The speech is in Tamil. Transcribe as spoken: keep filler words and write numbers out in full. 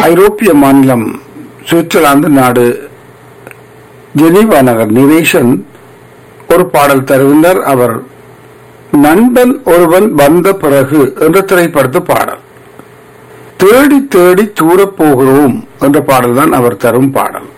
ஐரோப்பிய மாநிலம் சுவிட்சர்லாந்து நாடு ஜெனீவா நகர் நிவேஷன் ஒரு பாடல் தருகின்றார். அவர் நண்பன் ஒருவன் வந்த பிறகு என்ற திரைப்படத்து பாடல். தேடி தேடி தூரப் போகிறோம் என்ற பாடல் தான் அவர் தரும் பாடல்.